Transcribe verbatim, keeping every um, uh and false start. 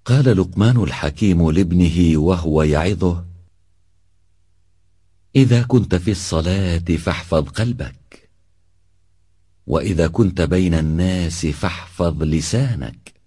قال لقمان الحكيم لابنه وهو يعظه: إذا كنت في الصلاة فاحفظ قلبك، وإذا كنت بين الناس فاحفظ لسانك،